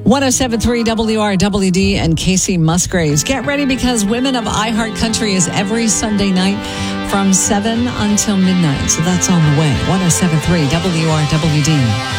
107.3 WRWD and Casey Musgraves. Get ready because Women of iHeart Country is every Sunday night from 7 until midnight. So that's on the way. 107.3 WRWD.